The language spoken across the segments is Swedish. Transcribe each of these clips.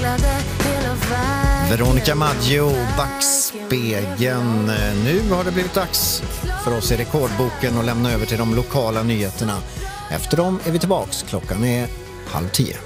Veronica Maggio, Backspegeln. Nu har det blivit dags för oss i Rekordboken att lämna över till de lokala nyheterna. Efter dem är vi tillbaks. Klockan är 9:30.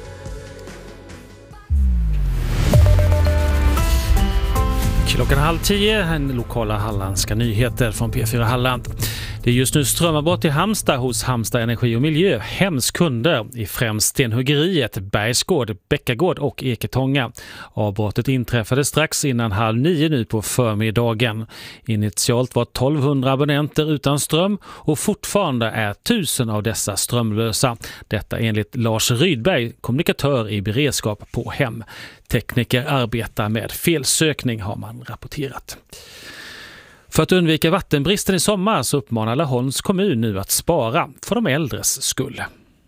Klockan 9:30, en lokala halländska nyheter från P4 Halland. Det är just nu strömavbrott i Halmstad hos Halmstad Energi och Miljö. Hems kunder i främst Stenhuggeriet, Bergsgård, Bäckagård och Eketonga. Avbrottet inträffade strax innan 8:30 nu på förmiddagen. Initialt var 1200 abonnenter utan ström och fortfarande är 1000 av dessa strömlösa. Detta enligt Lars Rydberg, kommunikatör i beredskap på Hem. Tekniker arbetar med felsökning har man rapporterat. För att undvika vattenbristen i sommar så uppmanar Laholms kommun nu att spara för de äldres skull.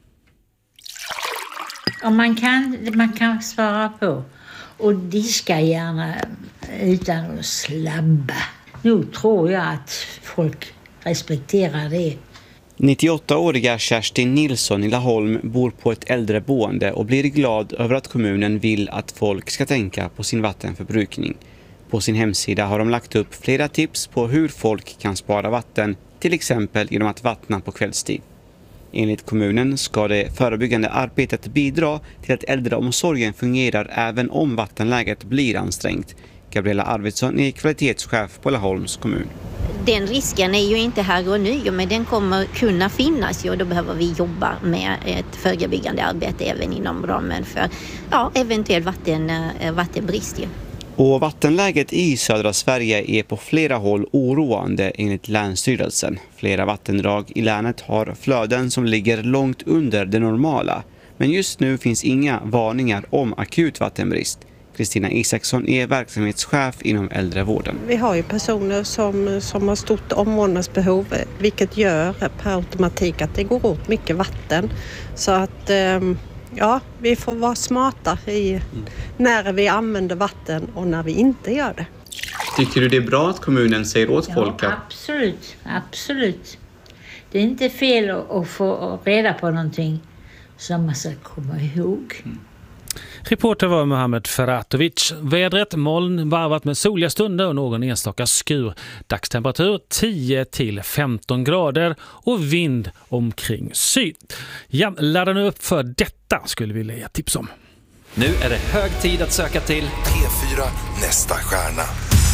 Och man kan spara på och diska gärna utan att slabba. Nu tror jag att folk respekterar det. 98-åriga Kerstin Nilsson i Laholm bor på ett äldreboende och blir glad över att kommunen vill att folk ska tänka på sin vattenförbrukning. På sin hemsida har de lagt upp flera tips på hur folk kan spara vatten, till exempel genom att vattna på kvällstid. Enligt kommunen ska det förebyggande arbetet bidra till att äldreomsorgen fungerar även om vattenläget blir ansträngt. Gabriella Arvidsson är kvalitetschef på Laholms kommun. Den risken är ju inte här och nu, men den kommer kunna finnas och då behöver vi jobba med ett förebyggande arbete även inom ramen för eventuell vattenbrist. Och vattenläget i södra Sverige är på flera håll oroande enligt Länsstyrelsen. Flera vattendrag i länet har flöden som ligger långt under det normala. Men just nu finns inga varningar om akut vattenbrist. Kristina Isaksson är verksamhetschef inom äldrevården. Vi har ju personer som har stort omvårdnadsbehov, vilket gör per automatik att det går åt mycket vatten. Så att vi får vara smarta när vi använder vatten och när vi inte gör det. Tycker du det är bra att kommunen säger åt folk att... Absolut. Det är inte fel att få reda på någonting som man ska komma ihåg. Reporter var Mohammed Ferratovic. Vädret, moln varvat med soliga stunder och någon enstaka skur. Dagstemperatur 10-15 grader och vind omkring syd. Ja, ladda nu upp för detta skulle vi vilja tips om. Nu är det hög tid att söka till P4 nästa stjärna.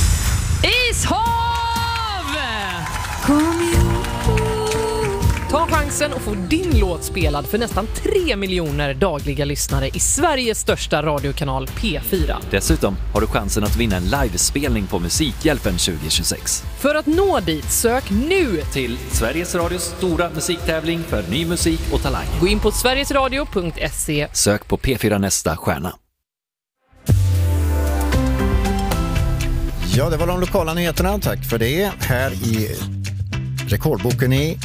Ishav! Kom igen. Ta chansen och få din låt spelad för nästan 3 miljoner dagliga lyssnare i Sveriges största radiokanal P4. Dessutom har du chansen att vinna en livespelning på Musikhjälpen 2026. För att nå dit, sök nu till Sveriges Radios stora musiktävling för ny musik och talang. Gå in på sverigesradio.se. Sök på P4 nästa stjärna. Ja, det var de lokala nyheterna. Tack för det. Här i Rekordboken i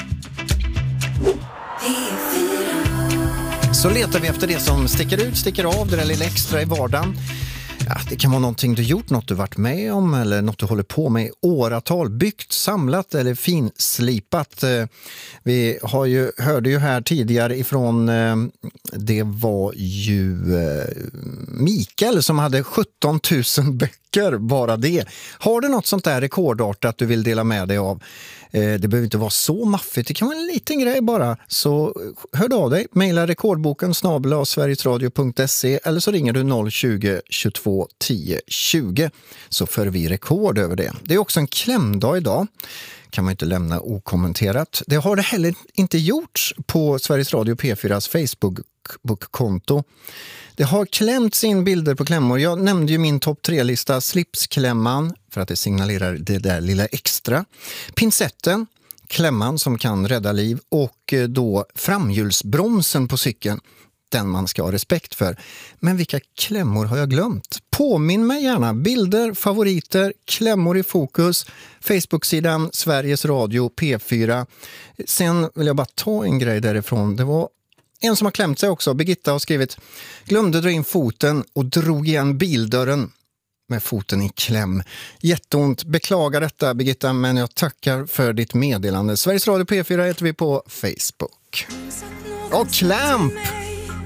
så letar vi efter det som sticker av, det där lilla extra i vardagen. Ja, det kan vara någonting du gjort, något du varit med om eller något du håller på med i åratal. Byggt, samlat eller finslipat. Vi hörde ju här tidigare ifrån, det var ju Mikael som hade 17 000 böcker, bara det. Har du något sånt där rekordartat du vill dela med dig av? Det behöver inte vara så maffigt, det kan vara en liten grej bara. Så hör av dig, mejla rekordboken@sverigesradio.se eller så ringer du 020 22 10 20 så för vi rekord över det. Det är också en klämdag idag, kan man inte lämna okommenterat. Det har det heller inte gjorts på Sveriges Radio P4s Facebook-konto. Det har klämts in bilder på klämmor. Jag nämnde ju min topp 3-lista, slipsklämman, för att det signalerar det där lilla extra. Pincetten, klämman som kan rädda liv, och då framhjulsbromsen på cykeln, den man ska ha respekt för. Men vilka klämmor har jag glömt? Påminn mig gärna. Bilder, favoriter, klämmor i fokus. Facebook-sidan Sveriges Radio P4. Sen vill jag bara ta en grej därifrån. Det var en som har klämt sig också. Birgitta har skrivit: glömde dra in foten och drog igen bildörren med foten i kläm. Jätteont. Beklagar detta, Birgitta, men jag tackar för ditt meddelande. Sveriges Radio P4 heter vi på Facebook. Och Clamp!